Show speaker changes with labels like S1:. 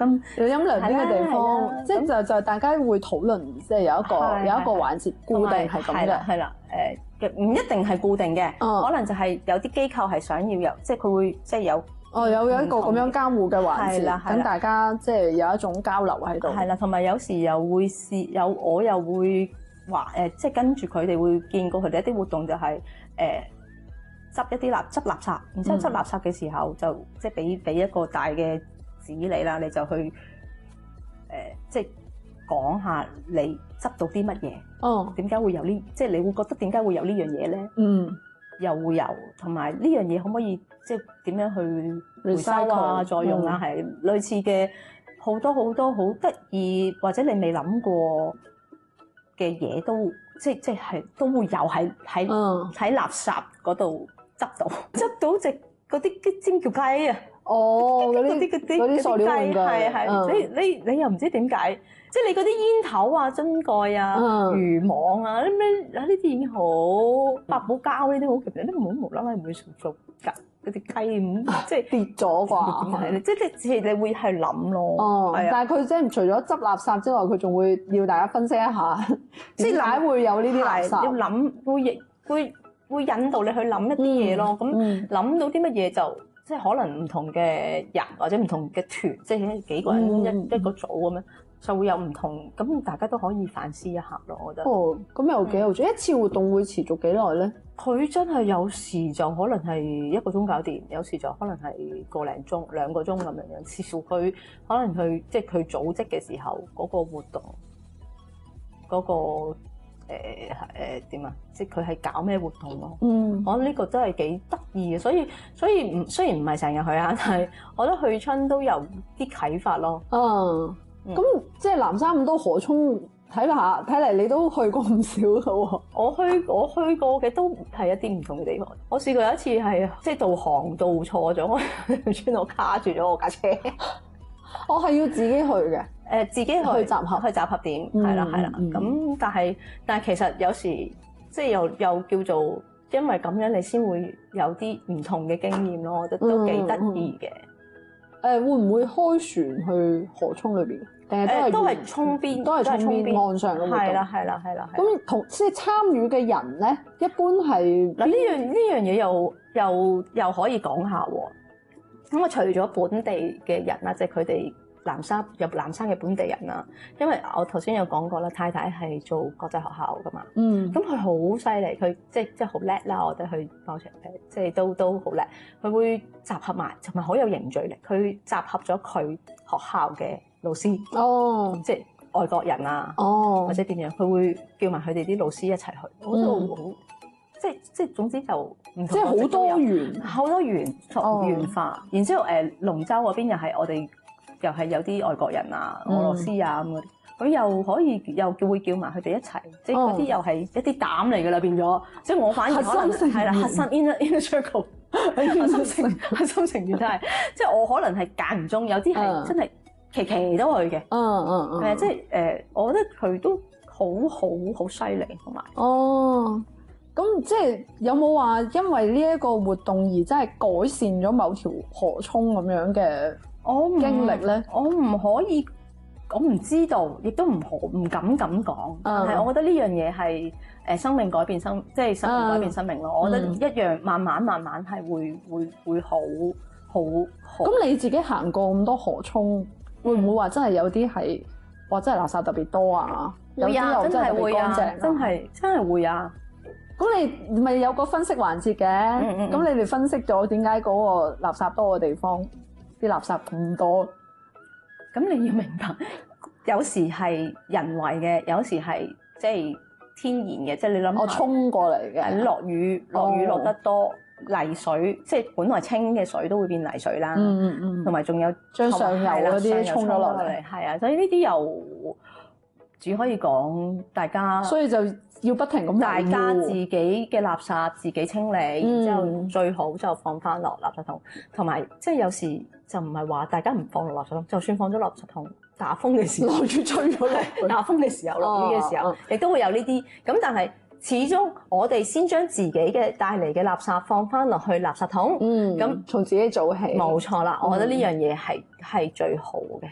S1: 咁
S2: 有飲涼啲嘅地方，即係就大家會討論，即係有一個環節固定係咁嘅。
S1: 係啦，唔一定係固定嘅，可能就係有啲機構係想要有，即係佢會即係有
S2: 有一個咁樣監護嘅環節，等大家即係有一種交流喺度。
S1: 係啦，同埋有時又會我又會話即係跟住佢哋會見過佢哋一啲活動，就係執垃圾，然之後執垃圾嘅時候就即係俾一個大嘅紙你啦，你就去即係講下你執到啲乜嘢，點解會有呢？即係你會覺得點解會有呢樣嘢咧？又會有，同埋呢樣嘢可唔可以即係點樣去回收啊、再用啊？係類似嘅好多好得意，或者你未諗過嘅嘢都即係都會有喺垃圾嗰度執到隻嗰啲尖叫雞啊！嗰啲塑料玩具係，所以你又唔知點解，即係你嗰啲煙頭啊、樽蓋啊、漁網啊，呢啲已經好發泡膠，呢啲好其實都無啦啦唔會做㗎。嗰啲雞咁即係跌咗啩，即係你會係諗咯。
S2: 但係佢即係除咗執垃圾之外，佢仲會要大家分析一下，點解會有呢啲垃圾？
S1: 要諗會引導你去諗一啲嘢咯。咁諗到啲乜嘢就即係可能唔同嘅人或者唔同嘅團，即係幾個人一個組咁樣，就會有唔同。咁大家都可以反思一下咯。我覺得。
S2: 咁又幾好做。一次活動會持續幾耐咧？
S1: 佢真係有時就可能係1個鐘搞掂，有時就可能係個零鐘、2個鐘咁樣。視乎佢可能佢即係佢組織嘅時候嗰個活動嗰個點啊？即係佢係搞咩活動咯？我覺得呢個真係幾得意嘅，所以雖然唔係成日去啊，但係我覺得去親都有啲啟發咯。
S2: 咁即係南沙咁多河涌。睇嚟你都去過唔少㗎喎。
S1: 我去過嘅都係一啲唔同嘅地方。我試過有一次係即係導航導錯咗，我村我卡住咗我架車。
S2: 我係要自己去嘅。
S1: 自己去集合點，係啦。咁但係其實有時即係又叫做因為咁樣你先會有啲唔同嘅經驗咯，我覺得都幾得意嘅。
S2: 會唔會開船去河涌裏邊？
S1: 都係涌邊，都係涌邊
S2: 岸上嘅活動。係
S1: 啦。
S2: 咁即係參與嘅人咧，一般係
S1: 嗱呢樣嘢又可以講下喎。咁啊，除咗本地嘅人啦，即係佢哋南沙嘅本地人啦，因為我頭先有講過啦，太太係做國際學校噶嘛。咁佢好犀利，佢即係好叻啦。我覺得佢包場即係都好叻。佢會集合埋，同埋好有凝聚力。佢集合咗佢學校嘅老師，即係外國人啊，或者點樣，佢會叫埋佢哋啲老師一齊去，我覺得好，即係總之就唔同，
S2: 即係好多元
S1: 化。然之後龍舟嗰邊又係我哋又係有啲外國人啊、俄羅斯啊咁嗰啲，佢又可以又會叫埋佢哋一齊，即係嗰啲又係一啲膽嚟㗎啦，變咗。即係我反而可能係啦，核心 inner circle。核心成員都係，即係我可能係間唔中，有啲係真係期都去嘅。即係我覺得佢都好犀利，同埋
S2: 咁即係有冇話因為呢一個活動而真係改善咗某條河涌咁樣嘅經歷咧？
S1: 我唔可以，我唔知道，亦都唔敢咁講。但係我覺得呢樣嘢係生命改變即係生命改變生命咯。我覺得一樣慢慢係會好。
S2: 咁你自己行過咁多河涌，會唔會話真係有啲係真係垃圾特別多啊？
S1: 會啊，
S2: 有啲又真係特別乾淨，
S1: 真係會啊！
S2: 咁你咪有個分析環節嘅，咁你哋分析咗點解嗰個垃圾多嘅地方啲垃圾咁多？
S1: 咁你要明白，有時係人為嘅，有時係即係天然嘅，即係你諗
S2: 我沖過嚟嘅，
S1: 落雨落得多，泥水即係本來清嘅水都會變泥水啦。同埋仲有
S2: 將上游嗰啲沖咗落嚟，
S1: 係啊，所以呢啲又只可以講大家，
S2: 所以就要不停咁
S1: 大家自己嘅垃圾自己清理，然之後最好就放翻落垃圾桶，同埋即係有時就唔係話大家唔放落垃圾桶，就算放咗垃圾桶，打風嘅時候
S2: 落雨吹咗嚟，
S1: 打風嘅時候落雨嘅時候，亦都會有呢啲。咁但係始終我哋先將自己嘅帶嚟嘅垃圾放翻落去垃圾桶，咁
S2: 從自己做起，
S1: 冇錯啦。我覺得呢樣嘢係最好嘅。